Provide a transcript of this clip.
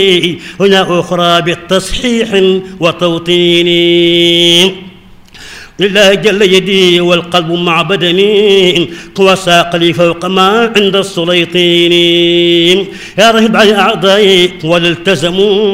هنا أخرى بالتصحيح وتوطين. لله جل يدي والقلب مع بدني وساق لي فوق ما عند السليطين. يا رهب على أعضائي والتزموا